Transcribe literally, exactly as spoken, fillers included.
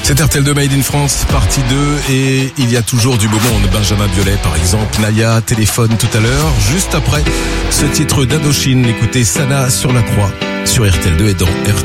C'est R T L deux Made in France, partie deux, et il y a toujours du beau monde. Benjamin Biolay, par exemple, Naya, téléphone tout à l'heure. Juste après ce titre d'Indochine, écoutez Sana sur la croix, sur R T L deux et dans R T L deux.